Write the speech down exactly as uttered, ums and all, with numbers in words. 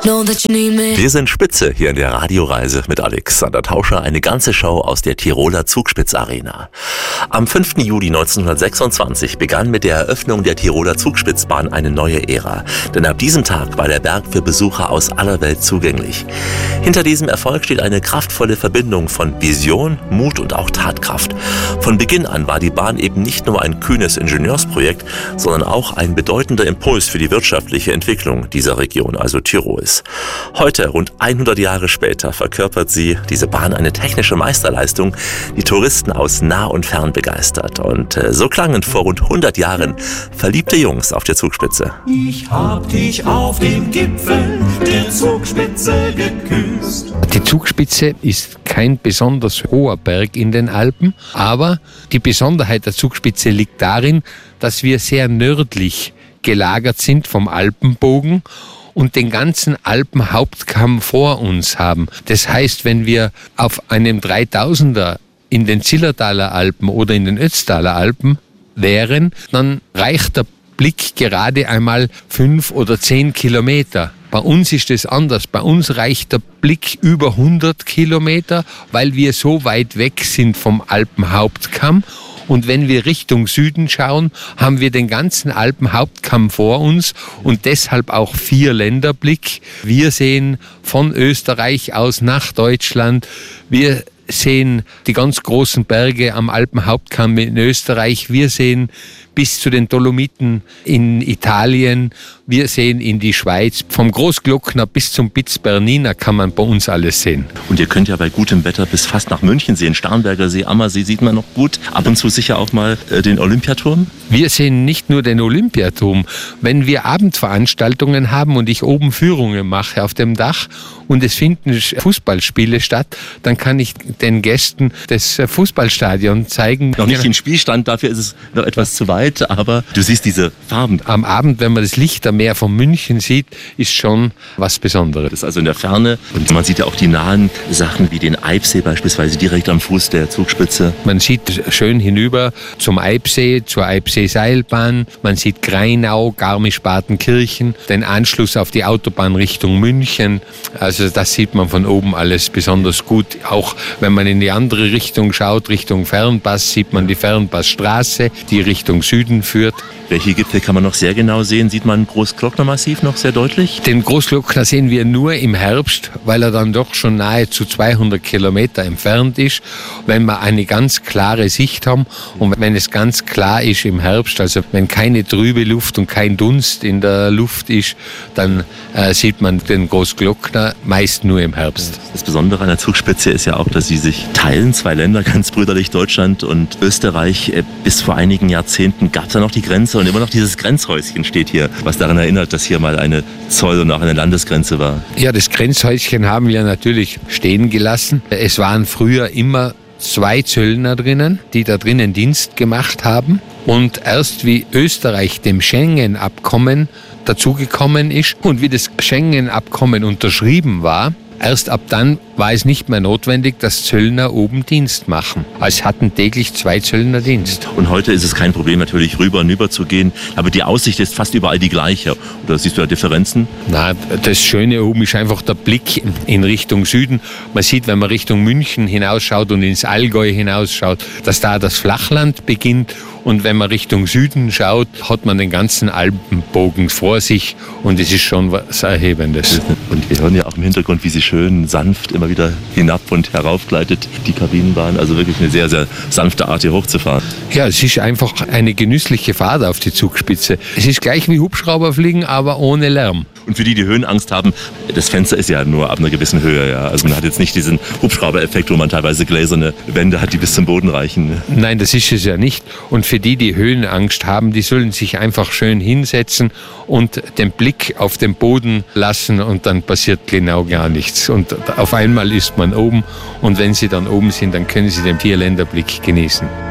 Wir sind Spitze hier in der Radioreise mit Alexander Tauscher, eine ganze Show aus der Tiroler Zugspitzarena. Am fünften Juli neunzehnhundertsechsundzwanzig begann mit der Eröffnung der Tiroler Zugspitzbahn eine neue Ära, denn ab diesem Tag war der Berg für Besucher aus aller Welt zugänglich. Hinter diesem Erfolg steht eine kraftvolle Verbindung von Vision, Mut und auch Tatkraft. Von Beginn an war die Bahn eben nicht nur ein kühnes Ingenieursprojekt, sondern auch ein bedeutender Impuls für die wirtschaftliche Entwicklung dieser Region, also Tirols. Heute, rund hundert Jahre später, verkörpert sie, diese Bahn, eine technische Meisterleistung, die Touristen aus nah und fern begeistert. Und äh, so klangen vor rund hundert Jahren verliebte Jungs auf der Zugspitze. Ich hab dich auf dem Gipfel der Zugspitze geküsst. Die Zugspitze ist kein besonders hoher Berg in den Alpen, aber die Besonderheit der Zugspitze liegt darin, dass wir sehr nördlich gelagert sind vom Alpenbogen und den ganzen Alpenhauptkamm vor uns haben. Das heißt, wenn wir auf einem dreitausender in den Zillertaler Alpen oder in den Ötztaler Alpen wären, dann reicht der Blick gerade einmal fünf oder zehn Kilometer. Bei uns ist es anders. Bei uns reicht der Blick über hundert Kilometer, weil wir so weit weg sind vom Alpenhauptkamm. Und wenn wir Richtung Süden schauen, haben wir den ganzen Alpenhauptkamm vor uns und deshalb auch Vierländerblick. Wir sehen von Österreich aus nach Deutschland. Wir sehen die ganz großen Berge am Alpenhauptkamm in Österreich. Wir sehen bis zu den Dolomiten in Italien. Wir sehen in die Schweiz. Vom Großglockner bis zum Piz Bernina kann man bei uns alles sehen. Und ihr könnt ja bei gutem Wetter bis fast nach München sehen. Starnberger See, Ammersee sieht man noch gut. Ab und zu sicher auch mal äh, den Olympiaturm. Wir sehen nicht nur den Olympiaturm. Wenn wir Abendveranstaltungen haben und ich oben Führungen mache auf dem Dach und es finden Fußballspiele statt, dann kann ich den Gästen das Fußballstadion zeigen. Noch nicht in Spielstand, dafür ist es noch etwas zu weit, aber du siehst diese Farben. Am Abend, wenn man das Lichtermeer von München sieht, ist schon was Besonderes. Das ist also in der Ferne und man sieht ja auch die nahen Sachen wie den Eibsee beispielsweise direkt am Fuß der Zugspitze. Man sieht schön hinüber zum Eibsee, zur Eibsee-Seilbahn. Man sieht Greinau, Garmisch-Partenkirchen, den Anschluss auf die Autobahn Richtung München. Also das sieht man von oben alles besonders gut. Auch wenn man in die andere Richtung schaut, Richtung Fernpass, sieht man die Fernpassstraße, die Richtung Süden führt. Welche Gipfel kann man noch sehr genau sehen? Sieht man Großglocknermassiv noch sehr deutlich? Den Großglockner sehen wir nur im Herbst, weil er dann doch schon nahezu zweihundert Kilometer entfernt ist. Wenn wir eine ganz klare Sicht haben und wenn es ganz klar ist im Herbst, also wenn keine trübe Luft und kein Dunst in der Luft ist, dann äh, sieht man den Großglockner meist nur im Herbst. Das Besondere an der Zugspitze ist ja auch, dass sie sich teilen, zwei Länder, ganz brüderlich, Deutschland und Österreich. Bis vor einigen Jahrzehnten gab es ja noch die Grenze und immer noch dieses Grenzhäuschen steht hier, was daran erinnert, dass hier mal eine Zoll- und auch eine Landesgrenze war. Ja, das Grenzhäuschen haben wir natürlich stehen gelassen. Es waren früher immer zwei Zöllner drinnen, die da drinnen Dienst gemacht haben. Und erst wie Österreich dem Schengen-Abkommen dazugekommen ist und wie das Schengen-Abkommen unterschrieben war, erst ab dann war es nicht mehr notwendig, dass Zöllner oben Dienst machen. Es hatten täglich zwei Zöllner Dienst. Und heute ist es kein Problem, natürlich rüber und rüber zu gehen. Aber die Aussicht ist fast überall die gleiche. Oder siehst du da Differenzen? Na, das Schöne oben ist einfach der Blick in Richtung Süden. Man sieht, wenn man Richtung München hinausschaut und ins Allgäu hinausschaut, dass da das Flachland beginnt. Und wenn man Richtung Süden schaut, hat man den ganzen Alpenbogen vor sich. Und es ist schon was Erhebendes. Und wir hören ja auch im Hintergrund, wie sie schön sanft immer wieder hinab und herauf gleitet, die Kabinenbahn. Also wirklich eine sehr, sehr sanfte Art, hier hochzufahren. Ja, es ist einfach eine genüssliche Fahrt auf die Zugspitze. Es ist gleich wie Hubschrauberfliegen, aber ohne Lärm. Und für die, die Höhenangst haben, das Fenster ist ja nur ab einer gewissen Höhe. Ja. Also man hat jetzt nicht diesen Hubschrauber-Effekt, wo man teilweise gläserne Wände hat, die bis zum Boden reichen. Nein, das ist es ja nicht. Und für die, die Höhenangst haben, die sollen sich einfach schön hinsetzen und den Blick auf den Boden lassen und dann passiert genau gar nichts. Und auf einmal ist man oben und wenn sie dann oben sind, dann können sie den Vierländerblick genießen.